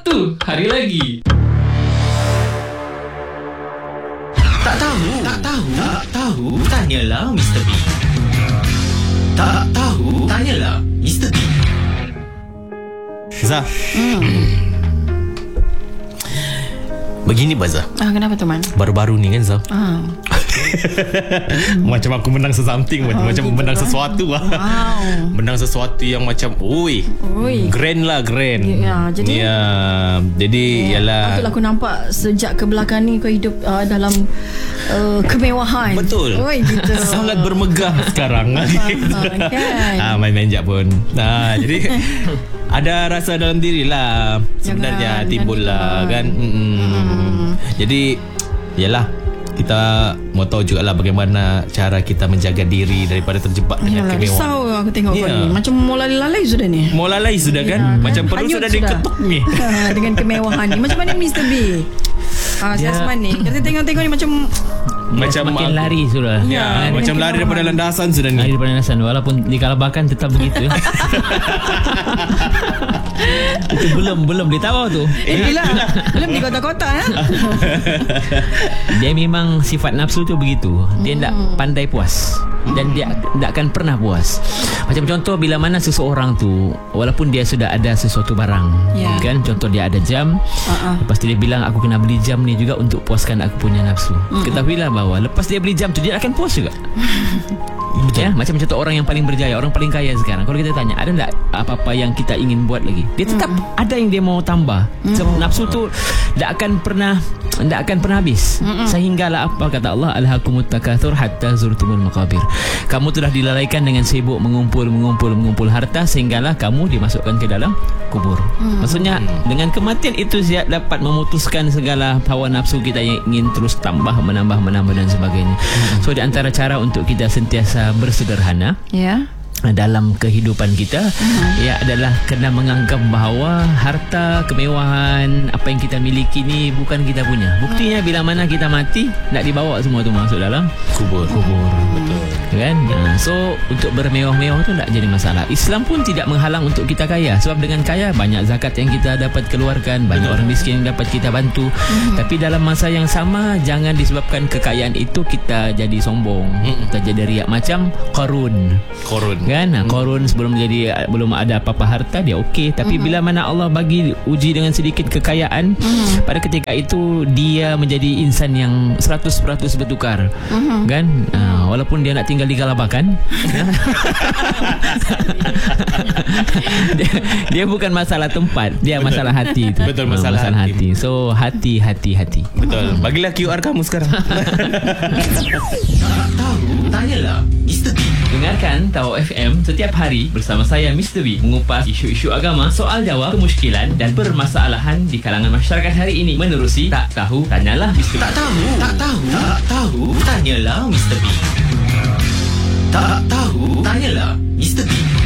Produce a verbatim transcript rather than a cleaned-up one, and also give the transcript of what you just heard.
Satu hari lagi. Tak tahu, tak tahu, tak tahu, tanyalah Mister B. Tak tahu, tanyalah Mister B. Zah. Hmm. Begini Bazah. Ah, kenapa tu, Man? Baru-baru ni kan Zah. Ah. Macam aku menang sesuatu, oh, macam gitu menang lah. sesuatu lah. Wow. Menang sesuatu yang macam oi. Oi. Grand lah, grand. Ya, jadi Ya, jadi ya, ialah itulah aku nampak sejak ke belakang ni kau hidup uh, dalam uh, kemewahan. Betul. Oi, gitu. sangat bermegah sekarang. Gitu. Ah, kan. Ah, main-main jap pun. Nah, jadi ada rasa dalam diri lah sebenarnya Jangan, timbul lah kan. Mm-mm. Hmm. Jadi yalah, kita mau tahu jugalah bagaimana cara kita menjaga diri daripada terjebak dengan Yalah, kemewahan. risau aku tengok Ya. kau ni. Macam mau lalai-lalai sudah ni. Mau lalai sudah kan? Ya, Macam perut Hanyut sudah diketuk ni. Dengan kemewahan ni. Macam mana Mister B? Ah, Dia- Syazman ni. Kita tengok-tengok ni macam Macam Makin aku- lari sudah. Ya, Ya, macam dengan lari daripada kemewahan. landasan sudah ni. Lari daripada nasan. Walaupun dikalahkan tetap begitu. Itu belum belum ditahu tu. Eh, bila? Belum di kota-kota ya? Dia memang sifat nafsu tu begitu. Dia tak pandai puas. Dan dia tak akan pernah puas. Macam contoh, bila mana seseorang tu, walaupun dia sudah ada sesuatu barang, Ya. kan, contoh dia ada jam, Uh-uh. lepas tu dia bilang aku kena beli jam ni juga untuk puaskan aku punya nafsu. Ketahuilah bahawa lepas dia beli jam tu, dia akan puas juga. Betul. Ya, macam contoh orang yang paling berjaya, orang paling kaya sekarang. Kalau kita tanya, ada tak apa-apa yang kita ingin buat lagi? Dia tetap mm. ada yang dia mau tambah. Sebab nafsu tu tak akan pernah tak akan pernah habis. Mm-mm. Sehinggalah apa kata Allah, alhaakumut takatsur hatta zurtumul maqabir. Kamu telah dilalaikan dengan sibuk mengumpul mengumpul mengumpul harta sehinggalah kamu dimasukkan ke dalam kubur. Mm. Maksudnya dengan kematian itu dia dapat memutuskan segala hawa nafsu kita yang ingin terus tambah menambah menambah dan sebagainya. Mm. So di antara cara untuk kita sentiasa bersederhana Ya. dalam kehidupan kita, uh-huh. ya adalah kena menganggap bahawa harta, kemewahan, apa yang kita miliki ni bukan kita punya. Buktinya bila mana kita mati, nak dibawa semua tu masuk dalam Kubur. kubur. Betul. Kan? Ha, so untuk bermewah-mewah tu tak jadi masalah. Islam pun tidak menghalang untuk kita kaya. Sebab dengan kaya banyak zakat yang kita dapat keluarkan, banyak orang miskin yang dapat kita bantu. Uh-huh. Tapi dalam masa yang sama, jangan disebabkan kekayaan itu kita jadi sombong, uh-huh. kita jadi riak macam Qarun. Korun. Kan, hmm. Qarun sebelum jadi belum ada apa-apa harta dia okey, tapi hmm. bila mana Allah bagi uji dengan sedikit kekayaan, hmm. pada ketika itu dia menjadi insan yang seratus peratus bertukar. Hmm. Kan, uh, walaupun dia nak tinggal di Galabakan. dia, dia bukan masalah tempat, dia masalah hati itu. Betul, Uh, masalah hati. hati. So hati hati hati. Betul. Bagilah Q R kamu sekarang. Tak tahu, tanyalah Mister B. Dengarkan Tahu F M setiap hari bersama saya Mister B mengupas isu-isu agama, soal jawab, kemusykilan dan permasalahan di kalangan masyarakat hari ini menerusi Tak Tahu Tanyalah Mister B. Tak tahu, tak tahu, tak tahu, tanyalah Mister B. Tak tahu, tanyalah Mister B.